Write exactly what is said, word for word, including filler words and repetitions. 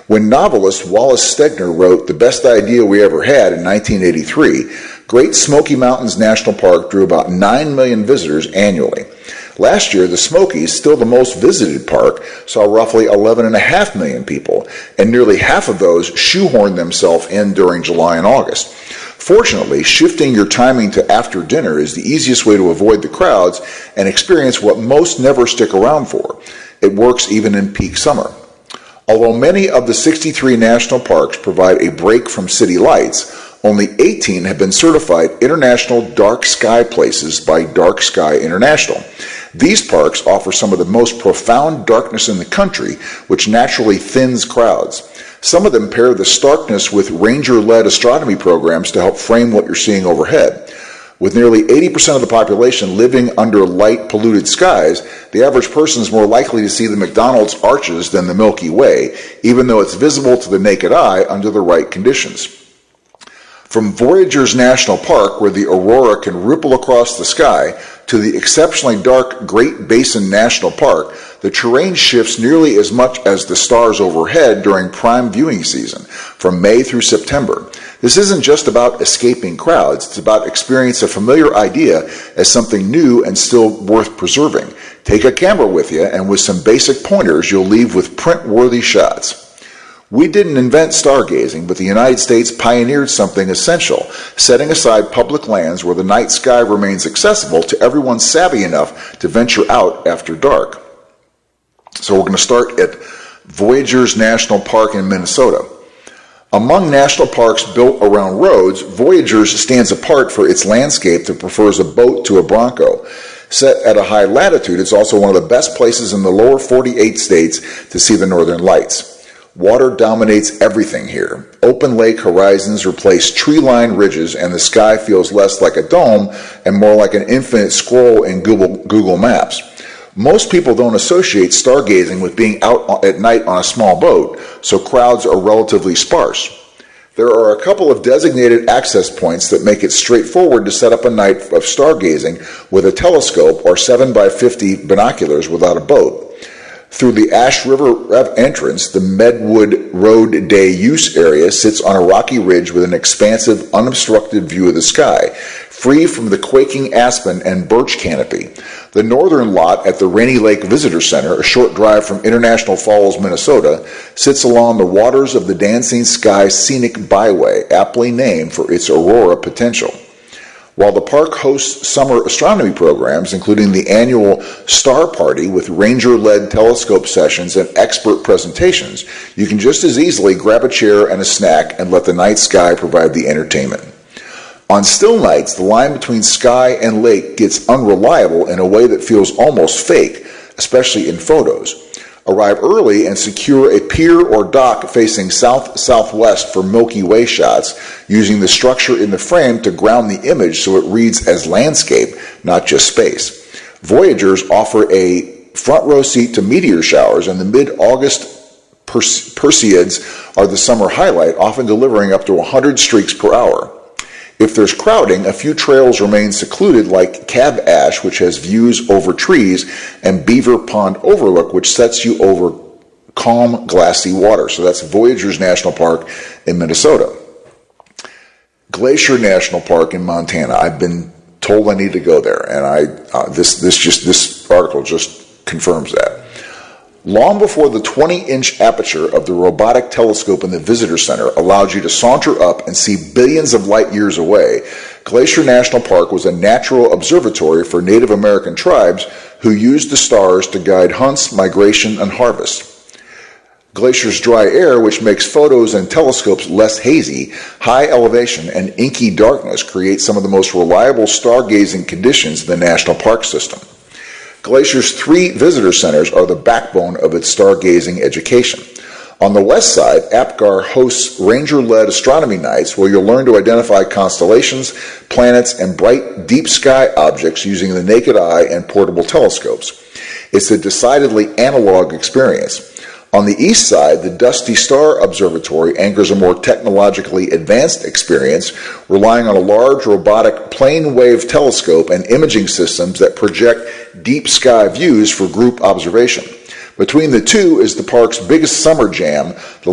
When novelist Wallace Stegner wrote The Best Idea We Ever Had in nineteen eighty-three, Great Smoky Mountains National Park drew about nine million visitors annually. Last year, the Smokies, still the most visited park, saw roughly eleven point five million people, and nearly half of those shoehorned themselves in during July and August. Fortunately, shifting your timing to after dinner is the easiest way to avoid the crowds and experience what most never stick around for. It works even in peak summer. Although many of the sixty-three national parks provide a break from city lights, only eighteen have been certified International Dark Sky Places by Dark Sky International. These parks offer some of the most profound darkness in the country, which naturally thins crowds. Some of them pair the starkness with ranger-led astronomy programs to help frame what you're seeing overhead. With nearly eighty percent of the population living under light-polluted skies, the average person is more likely to see the McDonald's arches than the Milky Way, even though it's visible to the naked eye under the right conditions. From Voyageurs National Park, where the aurora can ripple across the sky, to the exceptionally dark Great Basin National Park, the terrain shifts nearly as much as the stars overhead during prime viewing season, from May through September. This isn't just about escaping crowds, it's about experiencing a familiar idea as something new and still worth preserving. Take a camera with you, and with some basic pointers, you'll leave with print-worthy shots. We didn't invent stargazing, but the United States pioneered something essential, setting aside public lands where the night sky remains accessible to everyone savvy enough to venture out after dark. So we're going to start at Voyageurs National Park in Minnesota. Among national parks built around roads, Voyageurs stands apart for its landscape that prefers a boat to a Bronco. Set at a high latitude, it's also one of the best places in the lower forty-eight states to see the northern lights. Water dominates everything here. Open lake horizons replace tree-lined ridges, and the sky feels less like a dome and more like an infinite scroll in Google, Google Maps. Most people don't associate stargazing with being out at night on a small boat, so crowds are relatively sparse. There are a couple of designated access points that make it straightforward to set up a night of stargazing with a telescope or seven by fifty binoculars without a boat. Through the Ash River entrance, the Medwood Road Day Use area sits on a rocky ridge with an expansive, unobstructed view of the sky, free from the quaking aspen and birch canopy. The northern lot at the Rainy Lake Visitor Center, a short drive from International Falls, Minnesota, sits along the waters of the Dancing Sky Scenic Byway, aptly named for its aurora potential. While the park hosts summer astronomy programs, including the annual Star Party with ranger-led telescope sessions and expert presentations, you can just as easily grab a chair and a snack and let the night sky provide the entertainment. On still nights, the line between sky and lake gets unreliable in a way that feels almost fake, especially in photos. Arrive early and secure a pier or dock facing south-southwest for Milky Way shots, using the structure in the frame to ground the image so it reads as landscape, not just space. Voyageurs offer a front row seat to meteor showers, and the mid-August Perse- Perseids are the summer highlight, often delivering up to one hundred streaks per hour. If there's crowding, a few trails remain secluded, like Cab Ash, which has views over trees, and Beaver Pond Overlook, which sets you over calm, glassy water. So that's Voyageurs National Park in Minnesota. Glacier National Park in Montana. I've been told I need to go there, and I uh, this this just this article just confirms that. Long before the twenty-inch aperture of the robotic telescope in the visitor center allowed you to saunter up and see billions of light years away, Glacier National Park was a natural observatory for Native American tribes who used the stars to guide hunts, migration, and harvest. Glacier's dry air, which makes photos and telescopes less hazy, high elevation, and inky darkness create some of the most reliable stargazing conditions in the national park system. Glacier's three visitor centers are the backbone of its stargazing education. On the west side, APGAR hosts ranger-led astronomy nights where you'll learn to identify constellations, planets, and bright deep sky objects using the naked eye and portable telescopes. It's a decidedly analog experience. On the east side, the Dusty Star Observatory anchors a more technologically advanced experience, relying on a large robotic plane-wave telescope and imaging systems that project deep sky views for group observation. Between the two is the park's biggest summer jam, the